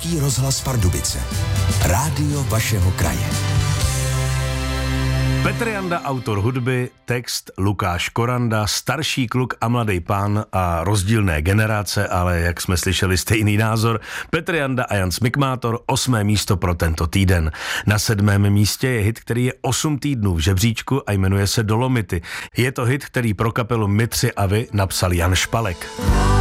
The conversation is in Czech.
Český rozhlas Pardubice. Rádio vašeho kraje. Petr Janda, autor hudby, text Lukáš Koranda, starší kluk a mladý pán a rozdílné generace, ale jak jsme slyšeli stejný názor, Petr Janda a Jan Smikmátor, 8. místo pro tento týden. Na 7. místě je hit, který je 8 týdnů v žebříčku a jmenuje se Dolomity. Je to hit, který pro kapelu My tři a vy napsal Jan Špalek.